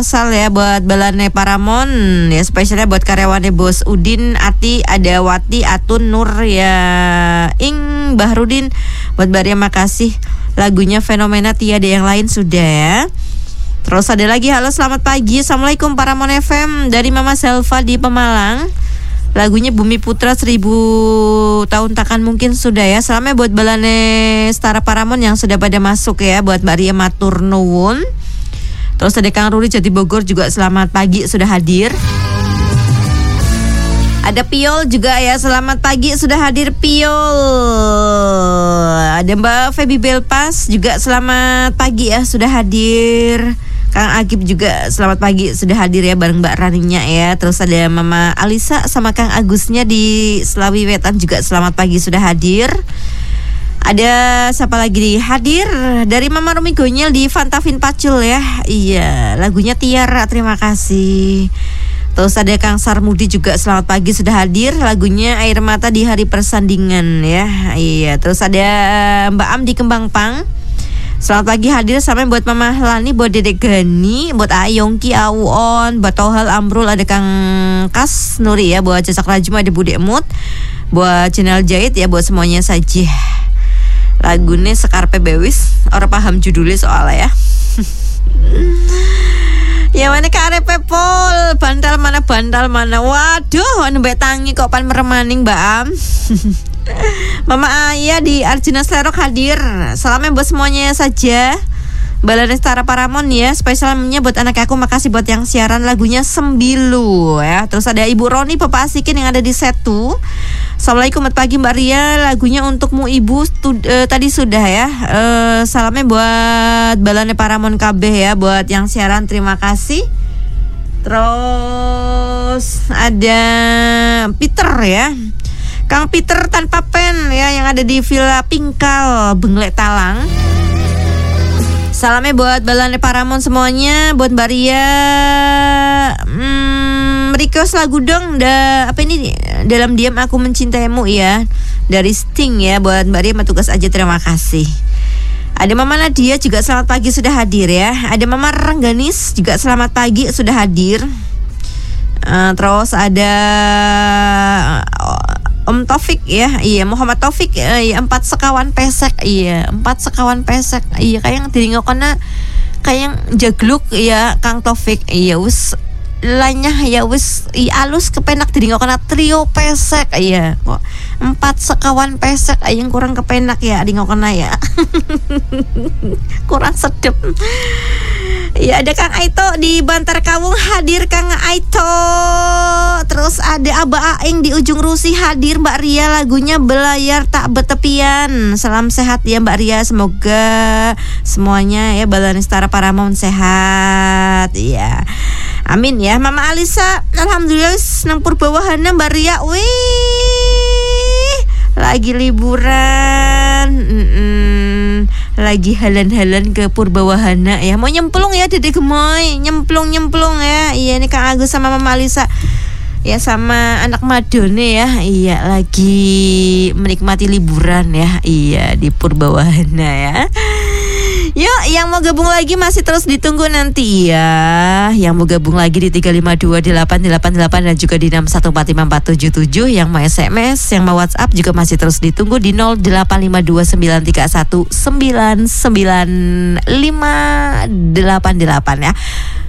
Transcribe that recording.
Sal ya buat Balane Paramon ya, spesialnya buat karyawannya Bos Udin, Ati, ada Wati, Atun, Nur ya, Ing, Bahrudin. Buat Baria makasih. Lagunya Fenomena Tiada Yang Lain sudah ya. Terus ada lagi, halo selamat pagi, Assalamualaikum Paramon FM, dari Mama Selva di Pemalang. Lagunya Bumi Putra 1000 tahun takkan mungkin sudah ya. Salamnya buat Balane Setara Paramon yang sudah pada masuk ya. Buat Mbak Ria Matur Nuwun. Terus ada Kang Ruri Jati Bogor juga selamat pagi sudah hadir. Ada Piol juga ya, selamat pagi sudah hadir Piol. Ada Mbak Feby Belpas juga selamat pagi ya sudah hadir. Kang Agib juga selamat pagi sudah hadir ya bareng Mbak Raninya ya. Terus ada Mama Alisa sama Kang Agusnya di Selawi Wetan juga selamat pagi sudah hadir. Ada siapa lagi nih hadir? Dari Mama Rumi Gonyel di Fantavin Pacul ya. Iya, lagunya Tiara, terima kasih. Terus ada Kang Sarmudi juga selamat pagi sudah hadir. Lagunya Air Mata di Hari Persandingan ya. Iya, terus ada Mbak Am di Kembang Pang. Selamat pagi hadir, sampai buat Mama Lani, buat Dedek Gani, buat Ayongki, Auon, buat Tohal Amrul, ada Kang Kas Nuri ya, buat Cesak Rajma, ada Bude Mut, buat Channel Jahit ya, buat semuanya saja. Lagunya Sekarpe Bewis, orang paham judulnya soalnya ya. Ya mana Kak Pol, bantal mana. Waduh, anu mbak tangi kok pan meremaning Mbak Am. Mama Ayah di Arjuna Slerok hadir. Salamnya buat semuanya saja. Balane Setara Paramon ya, spesialnya buat anak aku, makasih buat yang siaran lagunya Sembilu ya. Terus ada Ibu Roni Papa Asikin yang ada di Setu. Assalamualaikum, selamat pagi Mbak Ria, lagunya untukmu Ibu tadi sudah ya. Salamnya buat Balane Paramon KB ya, buat yang siaran terima kasih. Terus ada Peter ya, Kang Peter tanpa pen ya, yang ada di Villa Pingkal Benglek Talang. Salamnya buat Balane Paramon semuanya, buat Mbak Ria. Request lagu dong, apa ini, Dalam Diam Aku Mencintaimu ya, dari Sting ya, buat Mbak Ria tugas aja, terima kasih. Ada Mama Nadia juga selamat pagi sudah hadir ya. Ada Mama Rengganis juga selamat pagi sudah hadir. Terus ada Om Taufik ya, iya Muhammad Taufik ya, 4 sekawan pesek, iya 4 sekawan pesek, iya kayak diringokona kayak jagluk ya Kang Taufik, iya wis lanyah ya wis alus kepenak diringokona trio pesek, iya kok 4 sekawan pesek yang kurang kepenak ya diringokona ya. Kurang sedep. Ya ada Kang Aito di Bantar Kawung hadir Kang Aito. Terus ada Aba Aing di Ujung Rusi hadir Mbak Ria, lagunya Belayar Tak Betepian. Salam sehat ya Mbak Ria, semoga semuanya ya Balane Setara Paramon sehat ya. Amin ya. Mama Alisa alhamdulillah nang Purbawahana Mbak Ria. Wih, lagi liburan. Lagi halan-halan ke Purbawahana ya. Mau nyemplung ya Dede Gemoy, nyemplung ya. Iya ini Kang Agus sama Mama Alisa ya, sama anak Madone ya. Iya lagi menikmati liburan ya. Iya di Purbawahana ya. Yuk, yang mau gabung lagi masih terus ditunggu nanti ya. Yang mau gabung lagi di 3528888 dan juga di 6145477. Yang mau SMS, yang mau WhatsApp juga masih terus ditunggu di 085293199588 ya.